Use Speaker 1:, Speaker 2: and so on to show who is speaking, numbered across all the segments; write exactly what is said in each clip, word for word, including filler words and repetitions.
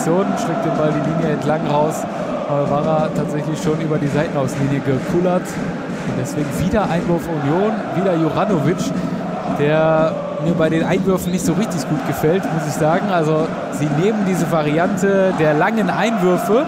Speaker 1: Kombination, schlägt den Ball die Linie entlang raus. Aber war er tatsächlich schon über die Seitenauslinie gekullert. Und deswegen wieder Einwurf Union, wieder Juranovic, der mir bei den Einwürfen nicht so richtig gut gefällt, muss ich sagen. Also sie nehmen diese Variante der langen Einwürfe,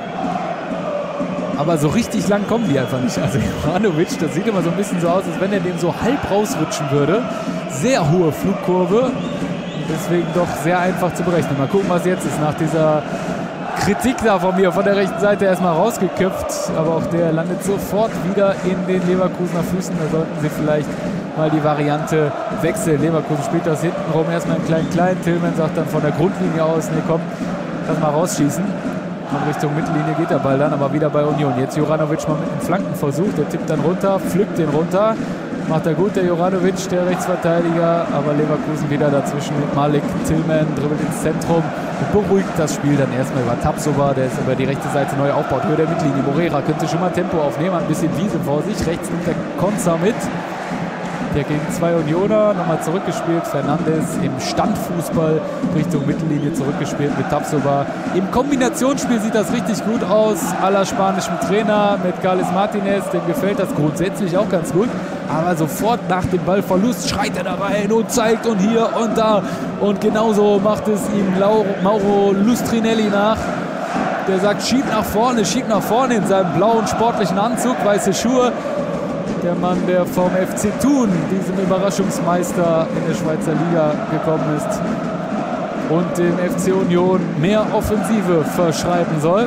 Speaker 1: aber so richtig lang kommen die einfach nicht. Also Juranovic, das sieht immer so ein bisschen so aus, als wenn er den so halb rausrutschen würde. Sehr hohe Flugkurve und deswegen doch sehr einfach zu berechnen. Mal gucken, was jetzt ist nach dieser Kritik da von mir, von der rechten Seite erstmal rausgeköpft, aber auch der landet sofort wieder in den Leverkusener Füßen. Da sollten sie vielleicht mal die Variante wechseln. Leverkusen spielt das hintenrum erstmal einen kleinen kleinen. Tillman sagt dann von der Grundlinie aus, ne komm, lass mal rausschießen. Und Richtung Mittellinie geht der Ball dann, aber wieder bei Union. Jetzt Juranovic mal mit einem Flankenversuch, der tippt dann runter, pflückt den runter. Macht er gut, der Juranovic, der Rechtsverteidiger, aber Leverkusen wieder dazwischen mit Malik. Tillman dribbelt ins Zentrum und beruhigt das Spiel dann erstmal über Tapsoba, der ist über die rechte Seite neu aufbaut. Höhe der Mittellinie, Morera könnte schon mal Tempo aufnehmen, hat ein bisschen Wiese vor sich, rechts nimmt der Konza mit. Der gegen zwei Unioner nochmal zurückgespielt. Fernandes im Standfußball Richtung Mittellinie zurückgespielt mit Tapsoba. Im Kombinationsspiel sieht das richtig gut aus. Aller spanischen Trainer mit Carles Martinez. Dem gefällt das grundsätzlich auch ganz gut. Aber sofort nach dem Ballverlust schreit er dabei und zeigt und hier und da. Und genauso macht es ihm Mauro Lustrinelli nach. Der sagt, schieb nach vorne, schieb nach vorne in seinem blauen sportlichen Anzug, weiße Schuhe. Der Mann, der vom F C Thun, diesem Überraschungsmeister in der Schweizer Liga gekommen ist und dem F C Union mehr Offensive verschreiben soll.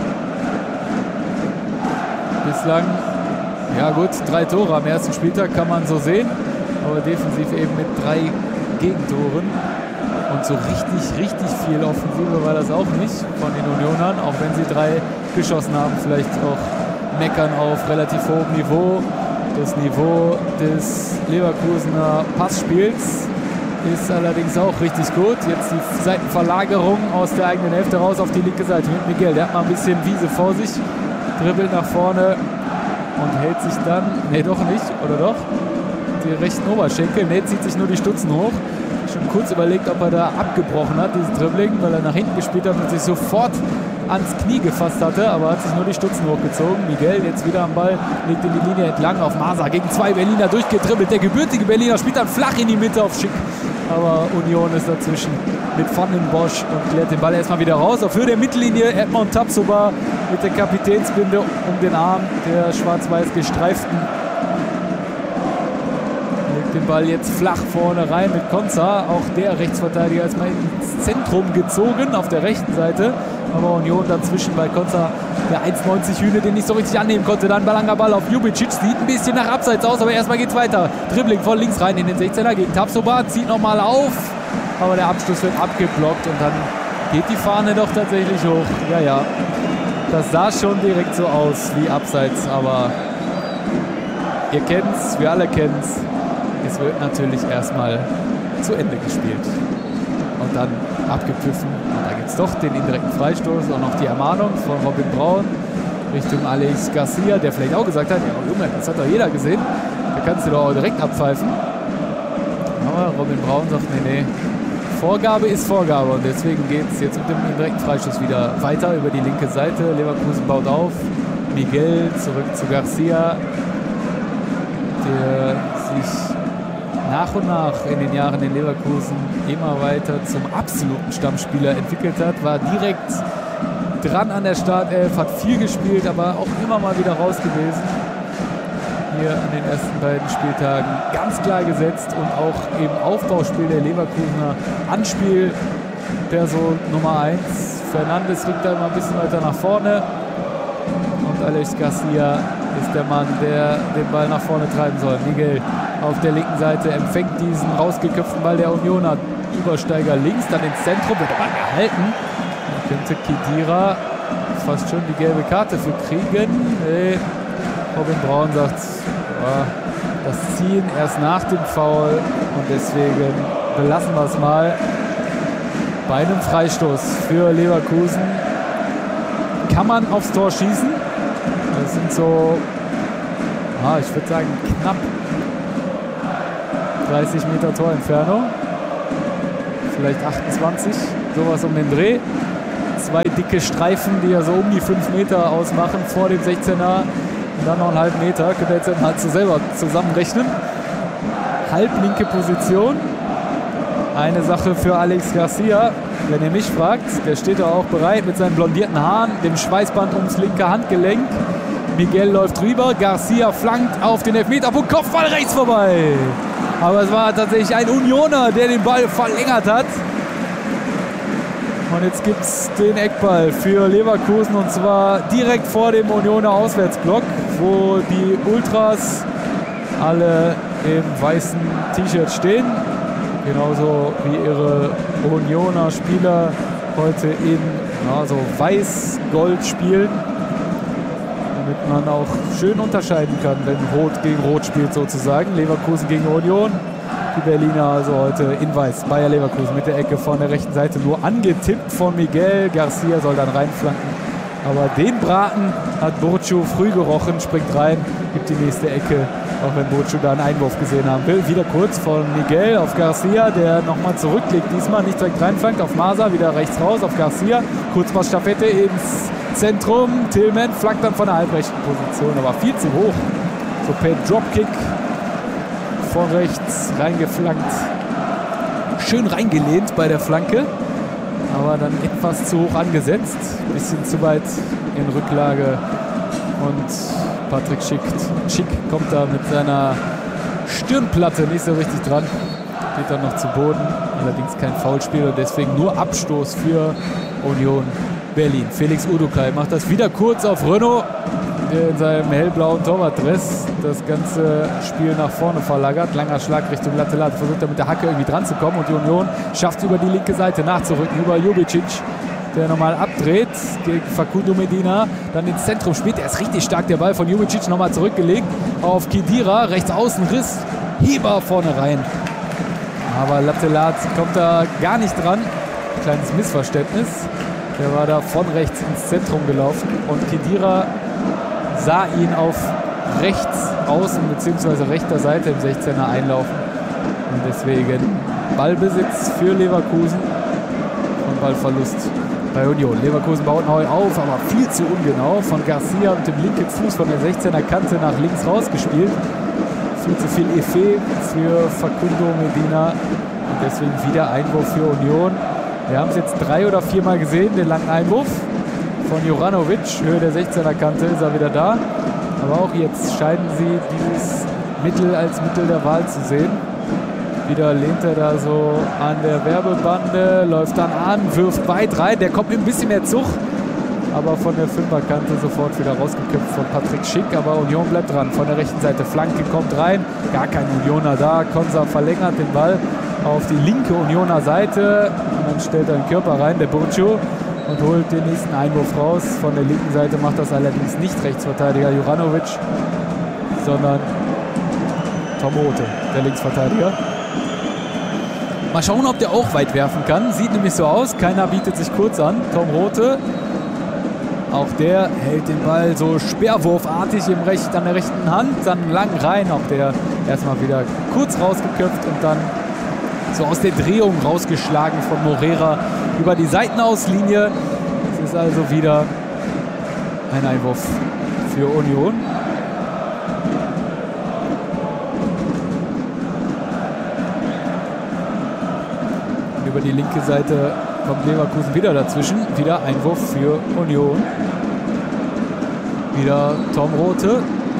Speaker 1: Bislang, ja gut, drei Tore am ersten Spieltag kann man so sehen, aber defensiv eben mit drei Gegentoren. Und so richtig, richtig viel Offensive war das auch nicht von den Unionern, auch wenn sie drei geschossen haben, vielleicht auch meckern auf relativ hohem Niveau. Das Niveau des Leverkusener Passspiels ist allerdings auch richtig gut. Jetzt die Seitenverlagerung aus der eigenen Hälfte raus auf die linke Seite mit Miguel. Der hat mal ein bisschen Wiese vor sich, dribbelt nach vorne und hält sich dann, nee doch nicht, oder doch? Die rechten Oberschenkel, nee, zieht sich nur die Stutzen hoch. Schon kurz überlegt, ob er da abgebrochen hat, dieses Dribbling, weil er nach hinten gespielt hat und sich sofort ans Knie gefasst hatte, aber hat sich nur die Stutzen hochgezogen. Miguel jetzt wieder am Ball, legt in die Linie entlang auf Masa gegen zwei Berliner durchgedribbelt. Der gebürtige Berliner spielt dann flach in die Mitte auf Schick, aber Union ist dazwischen mit Van den Bosch und klärt den Ball erstmal wieder raus. Auf Höhe der Mittellinie Edmond Tapsoba mit der Kapitänsbinde um den Arm der schwarz-weiß gestreiften. Legt den Ball jetzt flach vorne rein mit Konza. Auch der Rechtsverteidiger ist mal ins Zentrum gezogen auf der rechten Seite. Aber Union dazwischen bei Konza, der eins neunzig Hühne, den nicht so richtig annehmen konnte. Dann Balanger Ball auf Jubicic, sieht ein bisschen nach Abseits aus, aber erstmal geht's weiter. Dribbling von links rein in den sechzehner gegen Tapsoba, zieht nochmal auf, aber der Abschluss wird abgeblockt und dann geht die Fahne doch tatsächlich hoch. Ja, ja, das sah schon direkt so aus wie Abseits, aber ihr kennt's, wir alle kennen's. Es wird natürlich erstmal zu Ende gespielt und dann abgepfiffen. Und da gibt es doch den indirekten Freistoß und noch die Ermahnung von Robin Braun Richtung Alex Garcia, der vielleicht auch gesagt hat, ja Junge, das hat doch jeder gesehen, da kannst du doch auch direkt abpfeifen. Aber Robin Braun sagt, nee, nee, Vorgabe ist Vorgabe und deswegen geht es jetzt mit dem indirekten Freistoß wieder weiter über die linke Seite. Leverkusen baut auf, Miguel zurück zu Garcia, der sich nach und nach in den Jahren in Leverkusen immer weiter zum absoluten Stammspieler entwickelt hat, war direkt dran an der Startelf, hat viel gespielt, aber auch immer mal wieder raus gewesen. Hier an den ersten beiden Spieltagen ganz klar gesetzt und auch im Aufbauspiel der Leverkusener Anspielperson Nummer eins. Fernandes rückt da immer ein bisschen weiter nach vorne und Alex Garcia ist der Mann, der den Ball nach vorne treiben soll. Miguel auf der linken Seite empfängt diesen rausgeköpften Ball der Unioner. Übersteiger links, dann ins Zentrum, wird aber gehalten. Da könnte Khedira fast schon die gelbe Karte für kriegen. Nee. Robin Braun sagt, ja, das Ziehen erst nach dem Foul und deswegen belassen wir es mal bei einem Freistoß für Leverkusen. Kann man aufs Tor schießen? Das sind so, ah, ich würde sagen, knapp dreißig Meter Torentfernung. Vielleicht achtundzwanzig, sowas um den Dreh. zwei dicke Streifen, die ja so um die fünf Meter ausmachen vor dem sechzehner und dann noch einen halben Meter. Könnt ihr jetzt dann halt so selber zusammenrechnen. Halblinke Position. Eine Sache für Alex Garcia, wenn ihr mich fragt. Der steht da auch bereit mit seinen blondierten Haaren, dem Schweißband ums linke Handgelenk. Miguel läuft rüber, Garcia flankt auf den Elfmeterpunkt, Kopfball rechts vorbei. Aber es war tatsächlich ein Unioner, der den Ball verlängert hat. Und jetzt gibt es den Eckball für Leverkusen und zwar direkt vor dem Unioner Auswärtsblock, wo die Ultras alle im weißen T-Shirt stehen. Genauso wie ihre Unioner Spieler heute in ja, so weiß-gold spielen. Damit man auch schön unterscheiden kann, wenn Rot gegen Rot spielt sozusagen. Leverkusen gegen Union. Die Berliner also heute in weiß. Bayer Leverkusen mit der Ecke von der rechten Seite nur angetippt von Miguel. Garcia soll dann reinflanken. Aber den Braten hat Burcu früh gerochen, springt rein, gibt die nächste Ecke. Auch wenn Burcu da einen Einwurf gesehen haben will. Wieder kurz von Miguel auf Garcia, der nochmal zurücklegt. Diesmal nicht direkt reinflankt auf Masa, wieder rechts raus auf Garcia. Kurzpassstaffette ins Zentrum. Tillman flankt dann von der halbrechten Position, aber viel zu hoch. So per Dropkick von rechts reingeflankt. Schön reingelehnt bei der Flanke, aber dann etwas zu hoch angesetzt. Bisschen zu weit in Rücklage und Patrick Schick, Schick kommt da mit seiner Stirnplatte nicht so richtig dran. Geht dann noch zu Boden, allerdings kein Foulspiel und deswegen nur Abstoß für Union Berlin. Felix Udukai macht das wieder kurz auf Renault, der in seinem hellblauen Torwartdress das ganze Spiel nach vorne verlagert. Langer Schlag Richtung Latte Latte, versucht er mit der Hacke irgendwie dran zu kommen und die Union schafft es über die linke Seite nachzurücken, über Jubicic, der nochmal abdreht gegen Facundo Medina, dann ins Zentrum spielt. Er ist richtig stark, der Ball von Jubicic nochmal zurückgelegt auf Khedira, rechts außen Riss, Heber vorne rein. Aber Lattelat kommt da gar nicht dran. Kleines Missverständnis. Der war da von rechts ins Zentrum gelaufen und Khedira sah ihn auf rechts außen bzw. rechter Seite im sechzehner einlaufen. Und deswegen Ballbesitz für Leverkusen und Ballverlust bei Union. Leverkusen baut neu auf, aber viel zu ungenau. Von Garcia mit dem linken Fuß von der sechzehner Kante nach links rausgespielt. Viel zu viel Effet für Facundo Medina. Und deswegen wieder Einwurf für Union. Wir haben es jetzt drei oder viermal gesehen, den langen Einwurf von Juranovic. Höhe der sechzehner Kante ist er wieder da. Aber auch jetzt scheinen sie dieses Mittel als Mittel der Wahl zu sehen. Wieder lehnt er da so an der Werbebande, läuft dann an, wirft weit rein. Der kommt mit ein bisschen mehr Zug, aber von der Fünferkante sofort wieder rausgeköpft von Patrick Schick. Aber Union bleibt dran. Von der rechten Seite Flanke kommt rein. Gar kein Unioner da. Konsa verlängert den Ball auf die linke Unioner Seite. Und dann stellt er den Körper rein, der Burcu, und holt den nächsten Einwurf raus. Von der linken Seite macht das allerdings nicht Rechtsverteidiger Juranovic, sondern Tom Rothe, der Linksverteidiger. Mal schauen, ob der auch weit werfen kann. Sieht nämlich so aus. Keiner bietet sich kurz an. Tom Rothe, auch der hält den Ball so speerwurfartig im Recht, an der rechten Hand. Dann lang rein. Auch der erstmal wieder kurz rausgeköpft und dann so aus der Drehung rausgeschlagen von Morera über die Seitenauslinie. Es ist also wieder ein Einwurf für Union. Und über die linke Seite kommt Leverkusen wieder dazwischen. Wieder Einwurf für Union. Wieder Tom Rothe.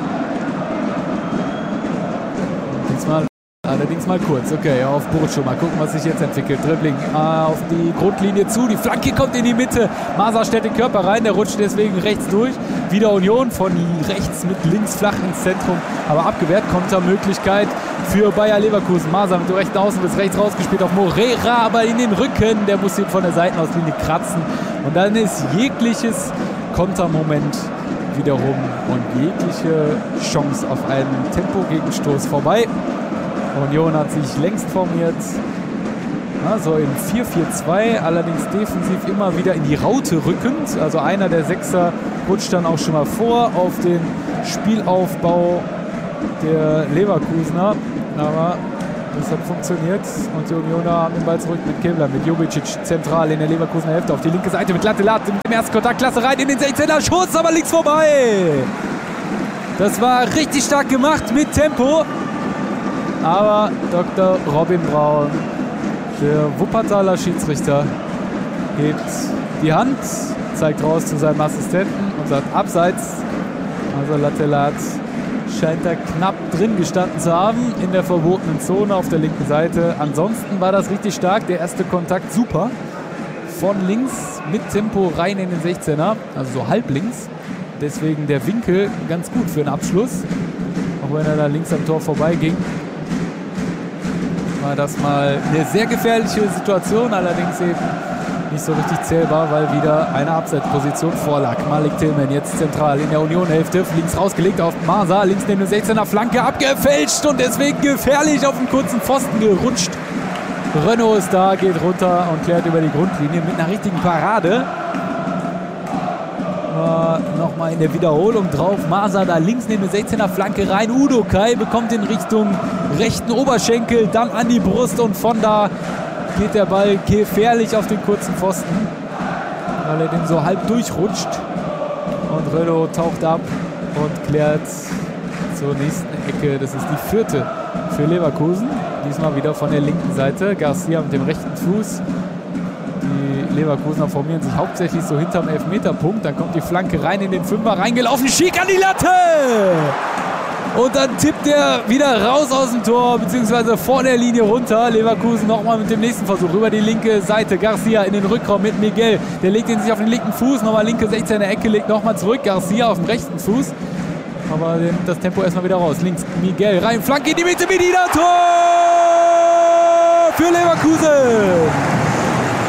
Speaker 1: Diesmal allerdings mal kurz. Okay, auf Burcu. Mal gucken, was sich jetzt entwickelt. Dribbling ah, auf die Grundlinie zu. Die Flanke kommt in die Mitte. Masa stellt den Körper rein. Der rutscht deswegen rechts durch. Wieder Union von rechts mit links flach ins Zentrum. Aber abgewehrt. Kontermöglichkeit für Bayer Leverkusen. Masa mit dem rechten Außen bis rechts rausgespielt auf Morera. Aber in den Rücken. Der muss ihn von der Seitenauslinie kratzen. Und dann ist jegliches Kontermoment wiederum und jegliche Chance auf einen Tempogegenstoß vorbei. Union hat sich längst formiert, also in vier vier zwei, allerdings defensiv immer wieder in die Raute rückend. Also einer der Sechser rutscht dann auch schon mal vor auf den Spielaufbau der Leverkusener. Aber Das hat funktioniert und die Unioner haben den Ball zurück mit Kebler, mit Jubicic zentral in der Leverkusener Hälfte auf die linke Seite mit Lattelat mit dem ersten Kontakt, klasse rein in den sechzehner, Schuss, aber links vorbei. Das war richtig stark gemacht mit Tempo, aber Doktor Robin Braun, der Wuppertaler Schiedsrichter, hebt die Hand, zeigt raus zu seinem Assistenten und sagt abseits. Also Lattelat scheint da knapp drin gestanden zu haben in der verbotenen Zone auf der linken Seite. Ansonsten war das richtig stark. Der erste Kontakt super. Von links mit Tempo rein in den sechzehner, also so halb links. Deswegen der Winkel ganz gut für einen Abschluss. Auch wenn er da links am Tor vorbeiging. War das mal eine sehr gefährliche Situation, allerdings eben nicht so richtig zählbar, weil wieder eine Abseitsposition vorlag. Malik Tillman jetzt zentral in der Union-Hälfte, links rausgelegt auf Masa, links neben der sechzehner, Flanke abgefälscht und deswegen gefährlich auf den kurzen Pfosten gerutscht. Renault ist da, geht runter und klärt über die Grundlinie mit einer richtigen Parade. Äh, Nochmal in der Wiederholung drauf. Masa da links neben der sechzehner, Flanke rein. Udo Kai bekommt in Richtung rechten Oberschenkel, dann an die Brust und von da geht der Ball gefährlich auf den kurzen Pfosten, weil er den so halb durchrutscht. Und Renault taucht ab und klärt zur nächsten Ecke. Das ist die vierte für Leverkusen. Diesmal wieder von der linken Seite. Garcia mit dem rechten Fuß. Die Leverkusener formieren sich hauptsächlich so hinterm Elfmeterpunkt. Dann kommt die Flanke rein in den Fünfer, reingelaufen, schick an die Latte! Und dann tippt er wieder raus aus dem Tor, beziehungsweise vor der Linie runter. Leverkusen nochmal mit dem nächsten Versuch über die linke Seite. Garcia in den Rückraum mit Miguel. Der legt ihn sich auf den linken Fuß. Nochmal linke sechzehner Ecke, legt nochmal zurück. Garcia auf dem rechten Fuß. Aber das Tempo erstmal wieder raus. Links Miguel rein, Flanke in die Mitte, Medina, Tor für Leverkusen!